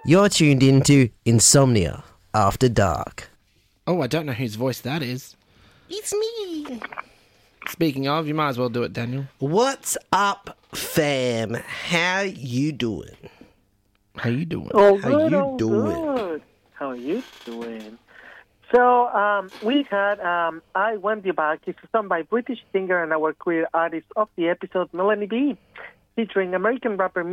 You're tuned into Insomnia After Dark. Oh, I don't know whose voice that is. It's me. Speaking of, you might as well do it, Daniel. What's up, fam? How you doing? How you doing? Oh, How good, you oh, doing? good. How are you doing? So, we had I Want You Back. It's a song by British singer and our queer artist of the episode, Melanie B, featuring American rapper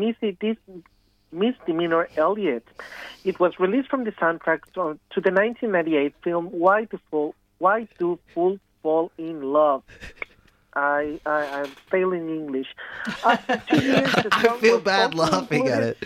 Misdemeanor Elliott. It was released from the soundtrack to the 1998 film Why Do Fools Fall in Love? I'm failing English. After 2 years, the I song feel was bad also laughing at it.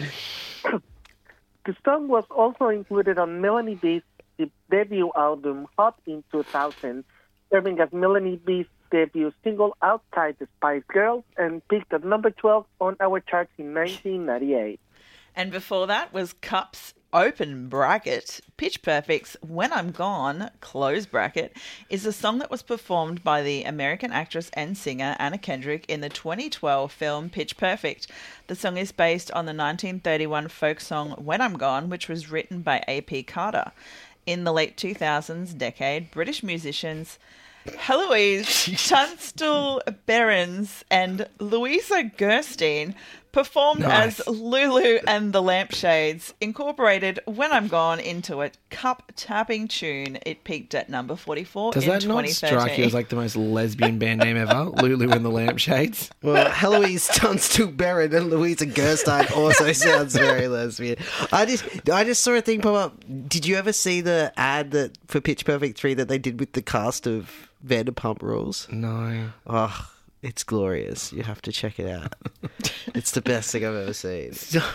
The song was also included on Melanie B's debut album, Hot in 2000, serving as Melanie B's debut single outside the Spice Girls and peaked at number 12 on our charts in 1998. And before that was Cups, open bracket. Pitch Perfect's When I'm Gone, close bracket, is a song that was performed by the American actress and singer Anna Kendrick in the 2012 film Pitch Perfect. The song is based on the 1931 folk song When I'm Gone, which was written by A.P. Carter. In the late 2000s decade, British musicians Heloise Tunstall Behrens and Louisa Gerstein performed as Lulu and the Lampshades, incorporated When I'm Gone into a cup-tapping tune. It peaked at number 44 Does in that not 2013. strike you as like the most lesbian band name ever? Lulu and the Lampshades. Well, Heloise Tunstall Barron and Louisa Gerstein also sounds very lesbian. I just saw a thing pop up. Did you ever see the ad for Pitch Perfect 3 that they did with the cast of Vanderpump Rules? No. Oh, it's glorious. You have to check it out. It's the best thing I've ever seen.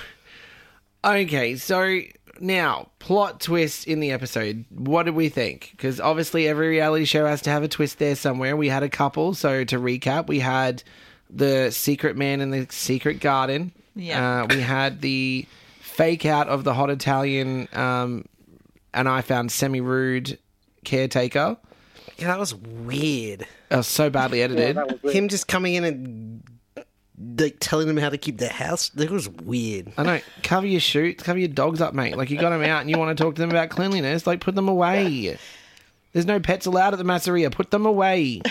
Okay, so now, plot twist in the episode. What did we think? Because obviously every reality show has to have a twist there somewhere. We had a couple. So to recap, we had the secret man in the secret garden. Yeah. We had the fake out of the hot Italian and I found semi-rude caretaker. Yeah, that was weird. That was so badly edited. That was weird. Him just coming in and like telling them how to keep their house. That was weird. I know. Cover your shoots. Cover your dogs up, mate. Like, you got them out and you want to talk to them about cleanliness. Like, put them away. There's no pets allowed at the Masseria. Put them away.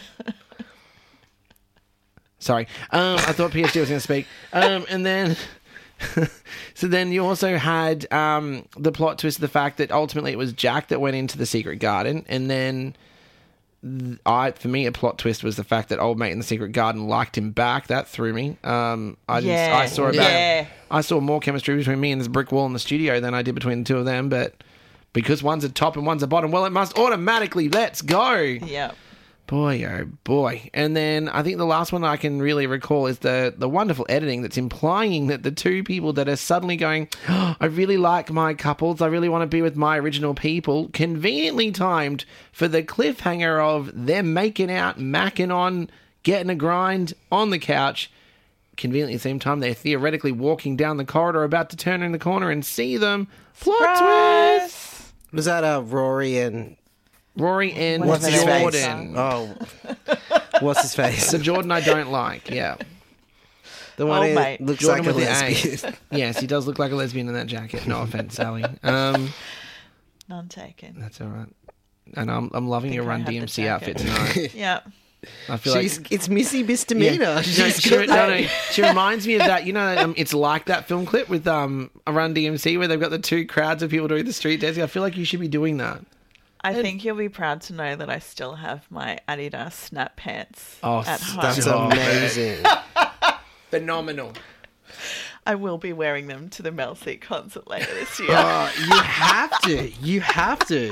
Sorry. I thought PSG was going to speak. And then... So then you also had the plot twist, the fact that ultimately it was Jack that went into the secret garden, and then for me a plot twist was the fact that old mate in the secret garden liked him back. That threw me. I saw more chemistry between me and this brick wall in the studio than I did between the two of them, but because one's a top and one's a bottom, well, it must automatically let's go. Yeah. Boy, oh boy. And then I think the last one I can really recall is the wonderful editing that's implying that the two people that are suddenly going, oh, I really like my couples, I really want to be with my original people, conveniently timed for the cliffhanger of them making out, macking on, getting a grind on the couch. Conveniently at the same time, they're theoretically walking down the corridor, about to turn in the corner and see them. Plot twist! Was that Rory and What's his face? Jordan. Oh, what's his face? The Jordan I don't like, yeah. The one Oh, who mate. looks Jordan like a with the lesbian. A. Yes, he does look like a lesbian in that jacket. No offense, Sally. That's None taken. all right. And I'm loving your I Run had the DMC jacket. outfit tonight. Yeah. I feel It's Missy Misdemeanor. Yeah. She reminds me of that. You know, it's like that film clip with a Run DMC where they've got the two crowds of people doing the street dancing. I feel like you should be doing that. I think you'll be proud to know that I still have my Adidas snap pants at home. That's amazing. Phenomenal. I will be wearing them to the Mel C concert later this year. Oh, you have to. You have to.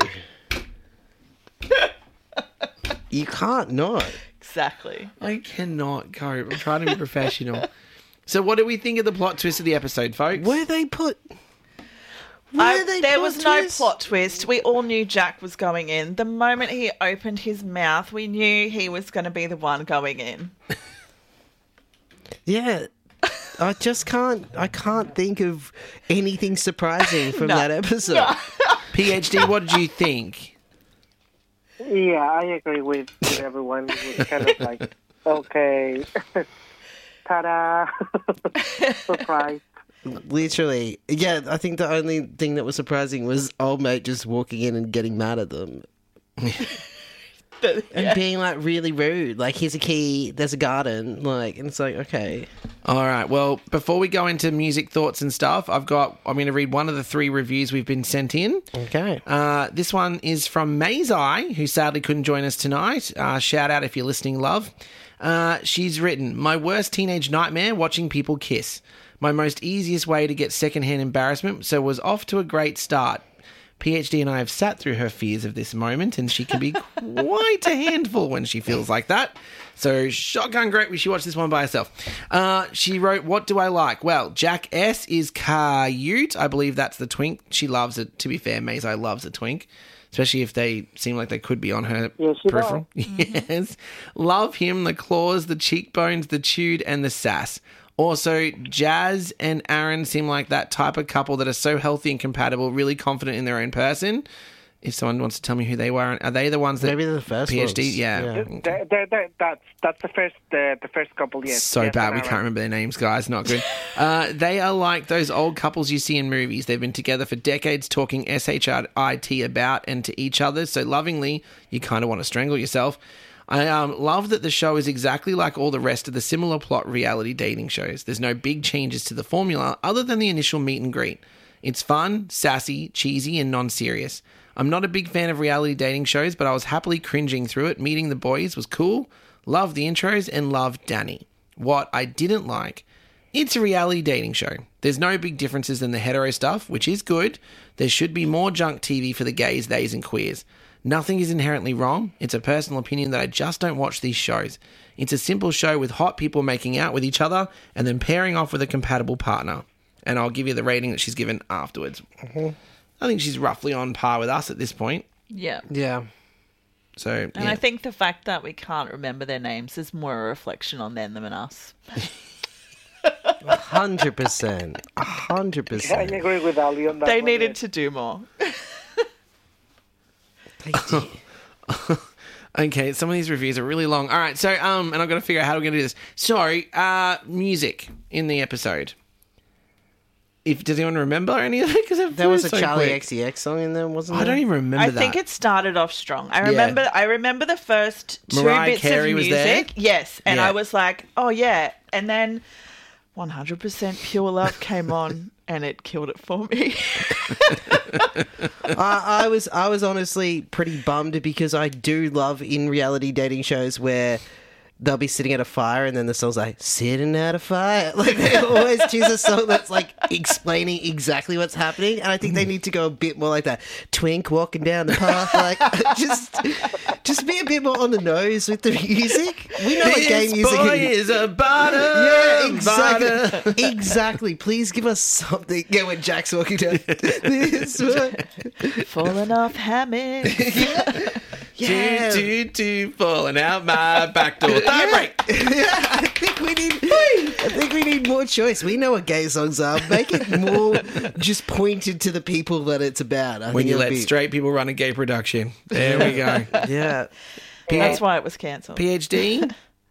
You can't not. Exactly. I cannot cope. I'm trying to be professional. So what do we think of the plot twist of the episode, folks? Where they put... There was no plot twist. We all knew Jack was going in. The moment he opened his mouth, we knew he was going to be the one going in. Yeah. I just can't... I can't think of anything surprising from No. that episode. PhD, what did you think? Yeah, I agree with everyone. It was kind of like, okay, ta-da, surprise. Literally. Yeah, I think the only thing that was surprising was old mate just walking in and getting mad at them. And being like really rude. Like, here's a key, there's a garden. Like, and it's like, okay. All right. Well, before we go into music thoughts and stuff, I'm going to read one of the 3 reviews we've been sent in. Okay. This one is from Mazai, who sadly couldn't join us tonight. Shout out if you're listening, love. She's written, my worst teenage nightmare, watching people kiss. My most easiest way to get secondhand embarrassment, so was off to a great start. PhD and I have sat through her fears of this moment, and she can be quite a handful when she feels like that. So, shotgun great, she watched this one by herself. She wrote, what do I like? Well, Jack S. is cute. I believe that's the twink. She loves it. To be fair, Mazai loves a twink, especially if they seem like they could be on her peripheral. Yes. Love him, the claws, the cheekbones, the chewed, and the sass. Also, Jazz and Aaron seem like that type of couple that are so healthy and compatible, really confident in their own person. If someone wants to tell me who they were, are they the ones that... Maybe they're the first PhD? ones. Yeah. That's the first couple, yes. So yes, bad we can't remember their names, guys. Not good. They are like those old couples you see in movies. They've been together for decades talking shit about and to each other so lovingly you kind of want to strangle yourself. I love that the show is exactly like all the rest of the similar plot reality dating shows. There's no big changes to the formula other than the initial meet and greet. It's fun, sassy, cheesy, and non-serious. I'm not a big fan of reality dating shows, but I was happily cringing through it. Meeting the boys was cool. Loved the intros and loved Danny. What I didn't like, it's a reality dating show. There's no big differences in the hetero stuff, which is good. There should be more junk TV for the gays, theys, and queers. Nothing is inherently wrong. It's a personal opinion that I just don't watch these shows. It's a simple show with hot people making out with each other and then pairing off with a compatible partner. And I'll give you the rating that she's given afterwards. Mm-hmm. I think she's roughly on par with us at this point. Yeah. Yeah. So, And I think the fact that we can't remember their names is more a reflection on them than us. 100%. 100%. I agree with Ali on that. They one, needed yes. to do more. Okay, some of these reviews are really long. All right, so and I've got to figure out how we're going to do this. So, music in the episode. Does anyone remember any of it? Because There was a Charlie XCX song in there, wasn't there? I don't even remember that. I think it started off strong. I remember the first 2 Mariah bits Carey of was music. there? Yes, and Yeah. I was like, oh yeah, and then 100% Pure Love came on and it killed it for me. I was honestly pretty bummed because I do love in reality dating shows where they'll be sitting at a fire and then the song's like, sitting at a fire. Like, they always choose a song that's like explaining exactly what's happening. And I think they need to go a bit more like that. Twink walking down the path. Like, just be a bit more on the nose with the music. We know what gay music is a butter. Yeah, exactly. Exactly. Please give us something. Yeah, when Jack's walking down this way. Falling off hammocks. Yeah. Do, falling out my back door. Thigh break. I think we need more choice. We know what gay songs are. Make it more just pointed to the people that it's about. I When think you it'll let straight people run a gay production. There we go. Yeah. That's why it was cancelled. PhD?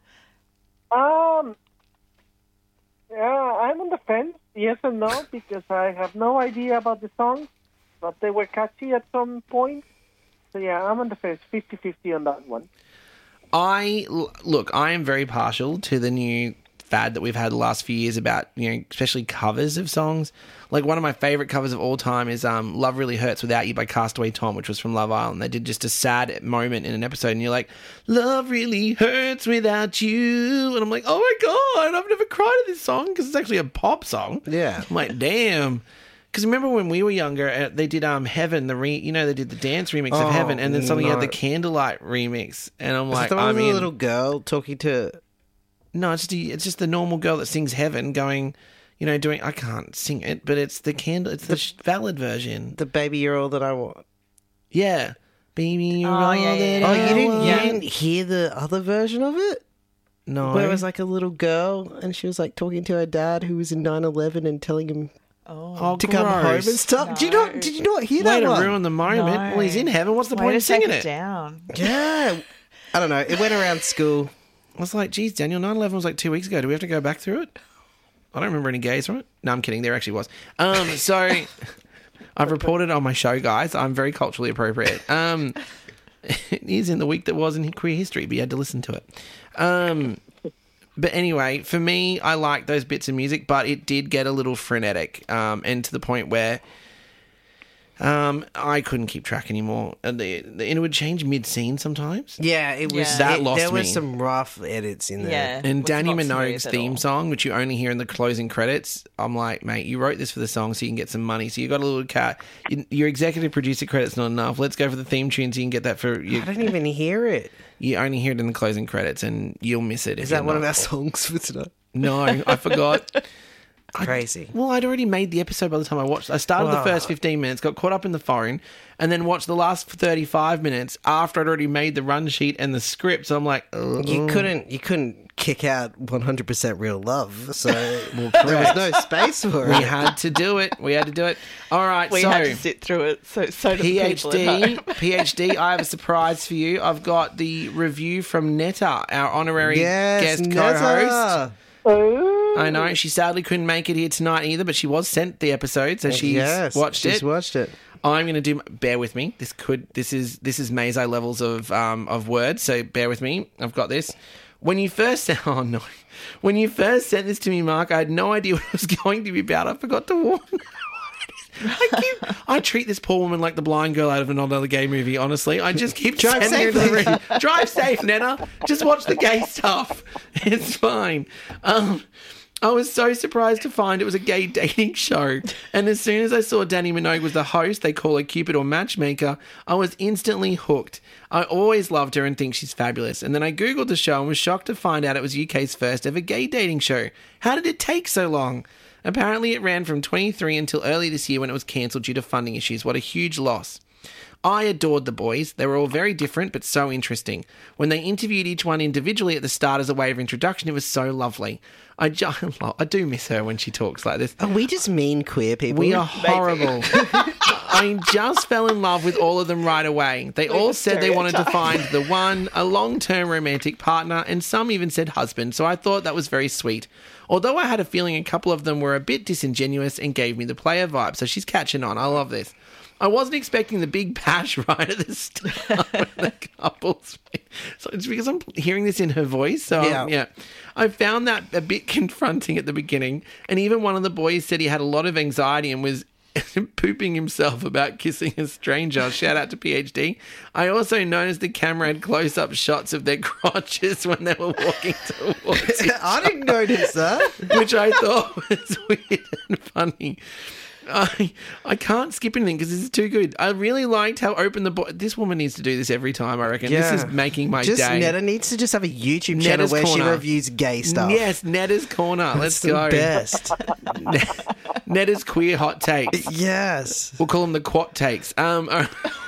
Yeah, I'm on the fence, yes and no, because I have no idea about the songs, but they were catchy at some point. So yeah, I'm on the fence, 50-50 on that one. I am very partial to the new fad that we've had the last few years about, especially covers of songs. Like, one of my favourite covers of all time is Love Really Hurts Without You by Castaway Tom, which was from Love Island. They did just a sad moment in an episode, and you're like, love really hurts without you. And I'm like, oh my God, I've never cried at this song because it's actually a pop song. Yeah. I'm like, damn. Because remember when we were younger, they did Heaven, they did the dance remix of Heaven, and then suddenly you had the Candlelight remix. And I'm like, the one with the little girl talking to... No, it's just the normal girl that sings Heaven going, doing, I can't sing it, but it's the valid version. The baby, you're all that I want. Yeah. Baby, you're all yeah, that yeah. Oh, I you want. didn't hear the other version of it? No. Where it was like a little girl and she was like talking to her dad who was in 9/11 and telling him Oh, to come home and stuff. No. Did you not hear Way that to one? ruin the moment. No. Well, he's in heaven. What's the Way point to of singing take it? down. Yeah. I don't know. It went around school. I was like, geez, Daniel, 9/11 was like 2 weeks ago. Do we have to go back through it? I don't remember any gays from it. No, I'm kidding. There actually was. So I've reported on my show, guys. I'm very culturally appropriate. It is in the week that was in queer history, but you had to listen to it. But anyway, for me, I like those bits of music, but it did get a little frenetic, and to the point where I couldn't keep track anymore. And it would change mid-scene sometimes. Yeah, it was. Yeah. That lost There me. was some rough edits in there. Yeah. And was Danny not Minogue's smooth at theme all. song, which you only hear in the closing credits, I'm like, mate, you wrote this for the song so you can get some money. So you got a little cat. Your executive producer credit's not enough. Let's go for the theme tune so you can get that for you. I don't even hear it. You only hear it in the closing credits, and you'll miss it. Is that one of our songs for tonight? No, I forgot. Crazy. Well, I'd already made the episode by the time I watched. I started the first 15 minutes, got caught up in the phone, and then watched the last 35 minutes after I'd already made the run sheet and the script. So I'm like, ugh. You couldn't kick out 100% real love, so there was no space for We it. had to do it. All right, We so had to sit through it. So do the people at home. PhD, I have a surprise for you. I've got the review from Netta, our honorary Yes, guest Netta. co-host. Oh. I know she sadly couldn't make it here tonight either, but she was sent the episode, so she's watched it. She's watched it. I'm going to do. Bear with me. This is Maisai levels of words, so bear with me. I've got this. When you first when you first sent this to me, Mark, I had no idea what it was going to be about. I forgot to warn. I treat this poor woman like the blind girl out of another gay movie, honestly. I just keep Drive sending her to the safely. room. Drive safe, Nana. Just watch the gay stuff. It's fine. I was so surprised to find it was a gay dating show. And as soon as I saw Danny Minogue was the host, they call her Cupid or Matchmaker, I was instantly hooked. I always loved her and think she's fabulous. And then I Googled the show and was shocked to find out it was UK's first ever gay dating show. How did it take so long? Apparently it ran from 23 until early this year when it was cancelled due to funding issues. What a huge loss. I adored the boys. They were all very different, but so interesting. When they interviewed each one individually at the start as a way of introduction, it was so lovely. I do miss her when she talks like this. Are we just mean queer people? We are horrible. I just fell in love with all of them right away. They all said they wanted to find the one, a long-term romantic partner, and some even said husband, so I thought that was very sweet. Although I had a feeling a couple of them were a bit disingenuous and gave me the player vibe, so she's catching on. I love this. I wasn't expecting the big bash right at the start when the couples. So it's because I'm hearing this in her voice. So yeah. I found that a bit confronting at the beginning. And even one of the boys said he had a lot of anxiety and was pooping himself about kissing a stranger. Shout out to PhD. I also noticed the camera had close-up shots of their crotches when they were walking towards each I didn't notice that. which I thought was weird and funny. I can't skip anything because this is too good. I really liked how open this woman needs to do this every time, I reckon. Yeah. This is making my Just day. Netta needs to just have a YouTube channel Netta's where Corner. she reviews gay stuff. Yes, Netta's Corner. Let's It's the go. best. Netta's Queer Hot Takes. Yes. We'll call them the Quat Takes. I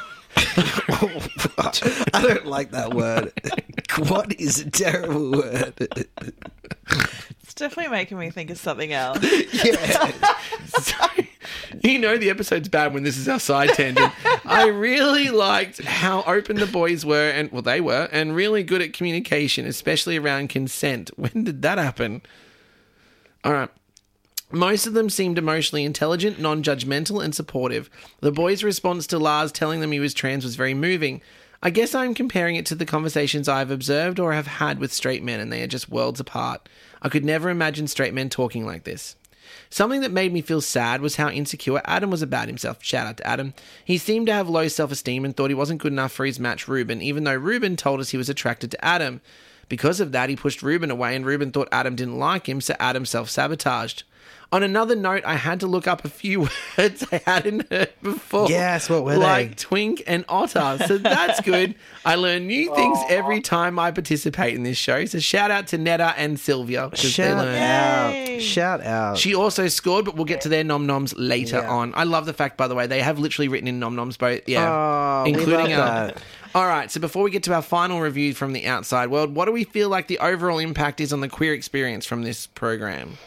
don't like that word. What is a terrible word? It's definitely making me think of something else. Yeah. Sorry. You know the episode's bad when this is our side tangent. I really liked how open the boys were, and really good at communication, especially around consent. When did that happen? All right. Most of them seemed emotionally intelligent, non-judgmental, and supportive. The boys' response to Lars telling them he was trans was very moving. I guess I'm comparing it to the conversations I've observed or have had with straight men, and they are just worlds apart. I could never imagine straight men talking like this. Something that made me feel sad was how insecure Adam was about himself. Shout out to Adam. He seemed to have low self-esteem and thought he wasn't good enough for his match Ruben, even though Ruben told us he was attracted to Adam. Because of that, he pushed Ruben away, and Ruben thought Adam didn't like him, so Adam self-sabotaged. On another note, I had to look up a few words I hadn't heard before. Yes, what were they? Like twink and otter. So that's good. I learn new things every time I participate in this show. So shout out to Netta and Sylvia. 'Cause they Shout learn. out. Yay. Shout out. She also scored, but we'll get to their nom-noms later Yeah. on. I love the fact, by the way, they have literally written in nom-noms both. Yeah. Oh, we including love that. All right, so before we get to our final review from the outside world, what do we feel like the overall impact is on the queer experience from this program?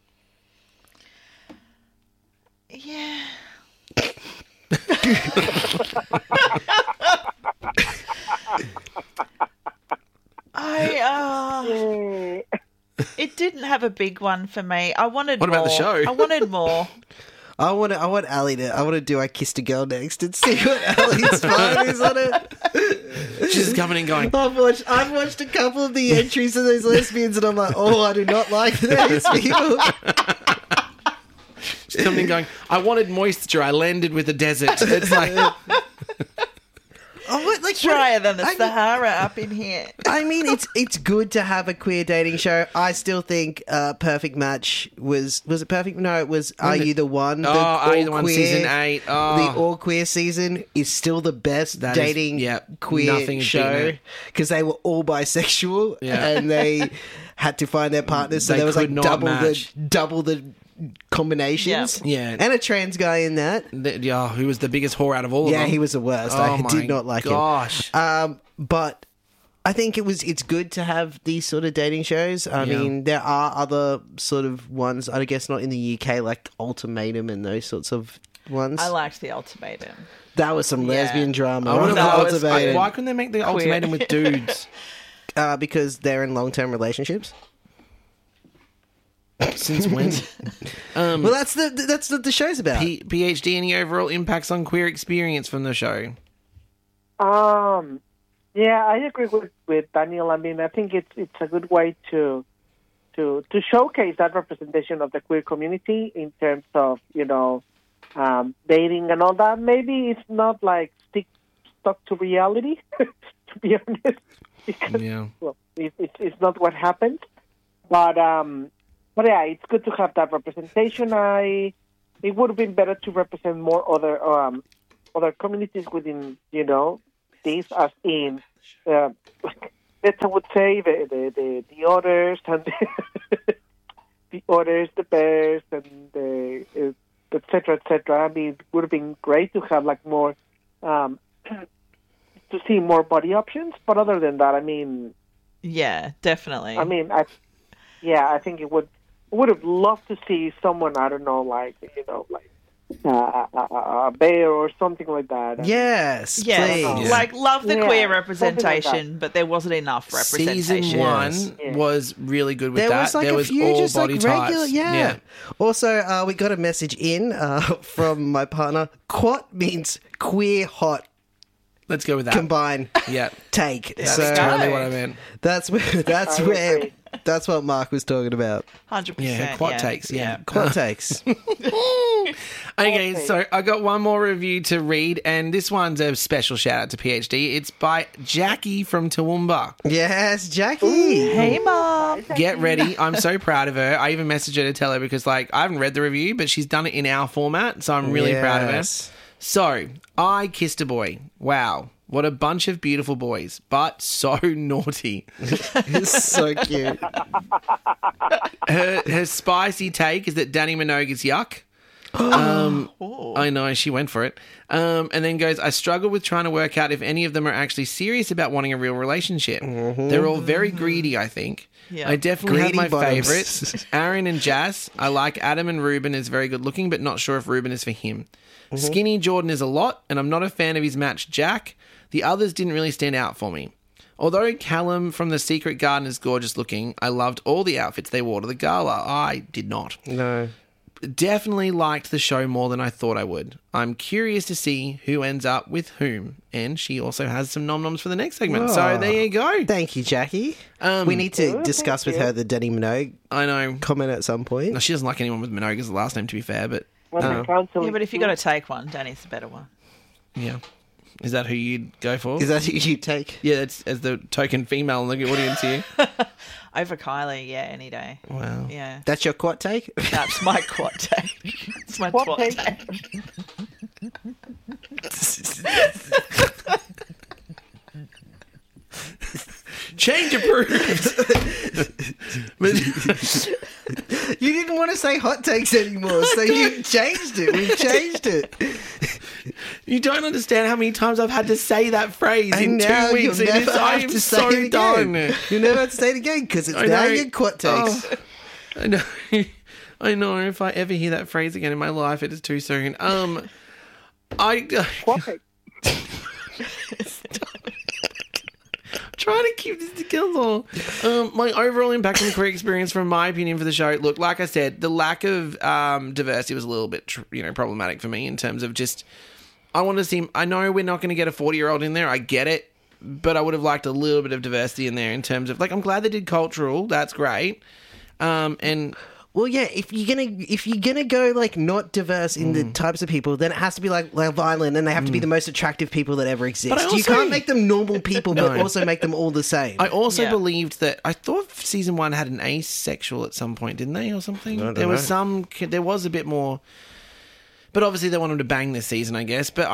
Yeah. It didn't have have a big one for me. I wanted What more. about the show? I wanted more. I want Ali to do I Kissed a Girl next and see what Ali's part is on it. She's coming and going, I've watched a couple of the entries of those lesbians and I'm like, oh, I do not like these people. she's coming and going, I wanted moisture, I landed with a desert. It's like, Oh, what, like Drier than the I- Sahara up in here. I mean, it's good to have a queer dating show. I still think Perfect Match was it Perfect? No, it was Are You the One? The Are You the One, all-queer- season 8. Oh. The all queer season is still the best That is- dating yep, queer nothing is beating show it. because they were all bisexual Yeah. and they had to find their partners. So They there was like could not match. double the combinations. Yeah. and a trans guy in that. Who was the biggest whore out of all of them? Yeah, he was the worst. Oh I my did not like gosh. him. But I think it's good to have these sort of dating shows. I Yeah. mean, there are other sort of ones, I guess not in the UK, like Ultimatum and those sorts of ones. I liked the ultimatum. That was some lesbian drama. I would've That loved- was Ultimatum. Why couldn't they make the ultimatum with dudes? Because they're in long-term relationships. Since when? Well, that's what the show's about. PhD, any overall impacts on queer experience from the show? Yeah, I agree with Daniel. I mean, I think it's a good way to showcase that representation of the queer community in terms of dating and all that. Maybe it's not like stuck to reality, to be honest, because Yeah. well, it's not what happened. But yeah, it's good to have that representation. It would have been better to represent more other communities within this, as in let's I would say the others and the others, the bears, and the et cetera. I mean, it would have been great to have like more to see more body options. But other than that, I mean, Yeah, definitely. I think it would have loved to see someone, I don't know, like a bear or something like that. Yes, yeah, please. like love the Yeah, queer something like representation, but there wasn't enough representation. Season 1 Yes. was really good with There that. was like there a was few all just body like types. regular, yeah. Also, we got a message in from my partner. Quat means queer hot Let's go with that. combine Yeah. take. That's So totally what I meant. that's where that's what Mark was talking about. 100%. Yeah, quad takes, yeah. Quat takes. Okay, so I got one more review to read, and this one's a special shout out to PhD. It's by Jackie from Toowoomba. Yes, Jackie. Hey, Mom. Get ready. I'm so proud of her. I even messaged her to tell her because, like, I haven't read the review, but she's done it in our format, so I'm really proud of her. Yes. So, I kissed a boy. Wow. What a bunch of beautiful boys, but so naughty. It's so cute. Her spicy take is that Danny Minogue is yuck. I know, she went for it. And then goes, I struggle with trying to work out if any of them are actually serious about wanting a real relationship. They're all very greedy, I think. Yeah. I definitely Greedy have my bottoms. favourites. Aaron and Jazz. I like Adam and Ruben is very good looking, but not sure if Ruben is for him. Skinny Jordan is a lot, and I'm not a fan of his match Jack. The others didn't really stand out for me. Although Callum from The Secret Garden is gorgeous looking, I loved all the outfits they wore to the gala. I did not. No. Definitely liked the show more than I thought I would. I'm curious to see who ends up with whom. And she also has some nom-noms for the next segment. So Oh. there you go. Thank you, Jackie. We need to discuss with her the Danny Minogue I know. comment at some point. No, she doesn't like anyone with Minogue as the last name, to be fair, but Yeah, but if you got to take one, Danny's the better one. yeah. Is that who you'd go for? Is that who you take? Yeah, that's as the token female in the audience here. Over Kylie, yeah, any day. Wow. Yeah. That's your quat take? That's my quad take. It's my Quad twat take. take. Change approved. You didn't want to say hot takes anymore, so you changed it. We've changed it. You don't understand how many times I've had to say that phrase in 2 now weeks. you'll It is, never I have am to say so it again. done. You'll never have to say it again because it's I now know. your quat takes. Oh, I know. I know. If I ever hear that phrase again in my life, it is too soon. trying to keep this together. My overall impact on the career experience, from my opinion, for the show. Look, like I said, the lack of diversity was a little bit, problematic for me in terms of just. I want to see. I know we're not going to get a 40-year-old in there. I get it, but I would have liked a little bit of diversity in there in terms of I'm glad they did cultural. That's great. And. Well, yeah, if you're gonna go not diverse in the types of people, then it has to be like Love Island, and they have to be the most attractive people that ever exist. But You can't make them normal people, but also make them all the same. I also believed that I thought season 1 had an asexual at some point, didn't they, or something? There was a bit more, but obviously they wanted to bang this season, I guess. But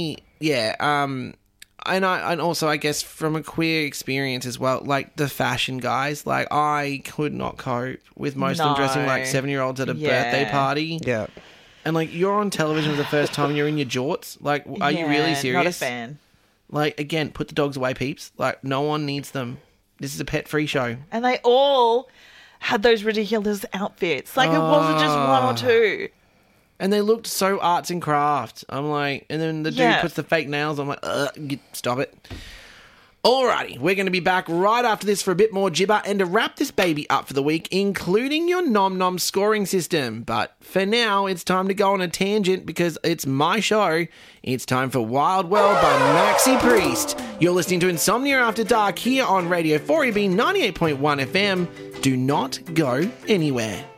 and also, I guess, from a queer experience as well, the fashion guys, I could not cope with most of them dressing like 7-year-olds at a birthday party. Yeah. And, you're on television for the first time and you're in your jorts. Are you really serious? Not a fan. Again, put the dogs away, peeps. No one needs them. This is a pet-free show. And they all had those ridiculous outfits. It wasn't just one or two. And they looked so arts and craft. I'm like, and then the dude puts the fake nails. I'm like, stop it. Alrighty, we're going to be back right after this for a bit more gibber and to wrap this baby up for the week, including your Nom Nom scoring system. But for now, it's time to go on a tangent because it's my show. It's time for Wild World by Maxi Priest. You're listening to Insomnia After Dark here on Radio 4EB 98.1 FM. Do not go anywhere.